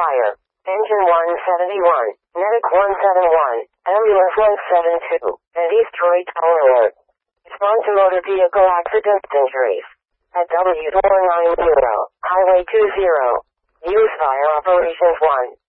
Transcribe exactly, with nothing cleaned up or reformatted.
fire. Engine one seventy-one, Medic one seventy-one, Ambulance one seventy-two, and Destroy Tower Alert. Respond to motor vehicle accident injuries. At W four nine zero, Highway two zero. Use Fire Operations one.